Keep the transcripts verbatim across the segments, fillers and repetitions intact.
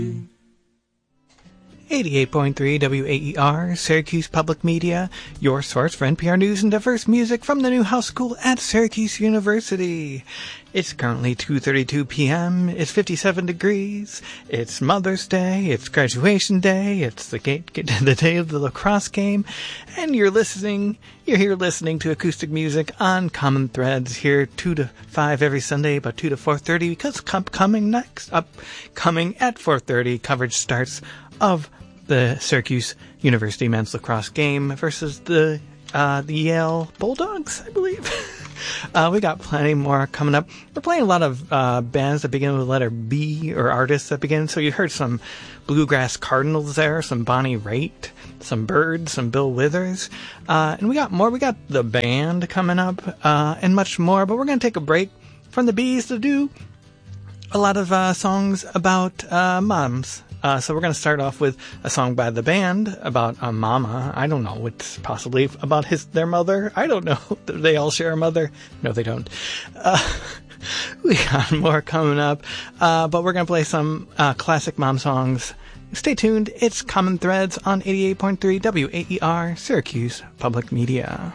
eighty-eight point three W A E R, Syracuse Public Media, your source for N P R news and diverse music from the Newhouse School at Syracuse University. It's currently two thirty-two p.m., it's fifty-seven degrees, it's Mother's Day, it's graduation day, it's the, gate, the day of the lacrosse game, and you're listening, you're here listening to acoustic music on Common Threads here two to five every Sunday, about two to four thirty, because coming next, up, coming at four thirty, coverage starts of the Syracuse University men's lacrosse game versus the uh, the Yale Bulldogs, I believe. uh, we got plenty more coming up. We're playing a lot of uh, bands that begin with the letter B, or artists that begin. So you heard some Bluegrass Cardinals there, some Bonnie Raitt, some Birds, some Bill Withers. Uh, and we got more. We got the band coming up uh, and much more. But we're going to take a break from the B's to do a lot of uh, songs about uh, moms. Uh, so we're going to start off with a song by the band about a mama. I don't know. It's possibly about his their mother. I don't know. They all share a mother. No, they don't. Uh, we got more coming up. Uh, but we're going to play some uh, classic mom songs. Stay tuned. It's Common Threads on eighty-eight point three W A E R, Syracuse Public Media.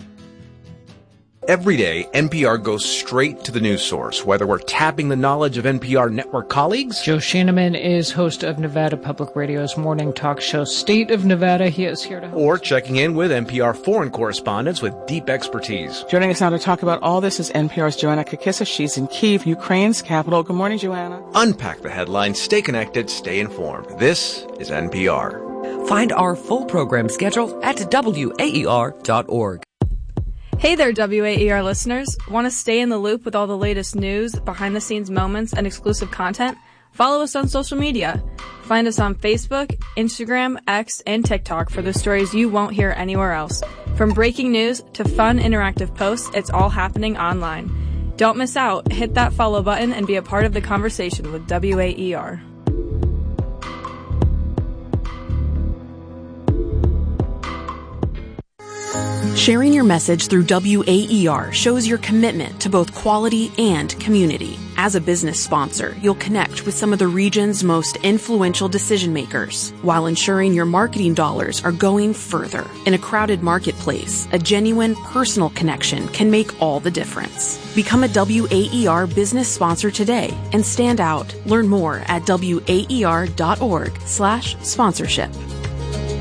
Every day, N P R goes straight to the news source, whether we're tapping the knowledge of N P R network colleagues. Joe Shaneman is host of Nevada Public Radio's morning talk show, State of Nevada. He is here to host. Or checking in with N P R foreign correspondents with deep expertise. Joining us now to talk about all this is N P R's Joanna Kakissa. She's in Kyiv, Ukraine's capital. Good morning, Joanna. Unpack the headlines, stay connected, stay informed. This is N P R. Find our full program schedule at W A E R dot org. Hey there, W A E R listeners. Want to stay in the loop with all the latest news, behind-the-scenes moments, and exclusive content? Follow us on social media. Find us on Facebook, Instagram, X, and TikTok for the stories you won't hear anywhere else. From breaking news to fun, interactive posts, it's all happening online. Don't miss out. Hit that follow button and be a part of the conversation with W A E R. Sharing your message through W A E R shows your commitment to both quality and community. As a business sponsor, you'll connect with some of the region's most influential decision makers, while ensuring your marketing dollars are going further. In a crowded marketplace, a genuine personal connection can make all the difference. Become a W A E R business sponsor today and stand out. Learn more at W A E R dot org slash sponsorship.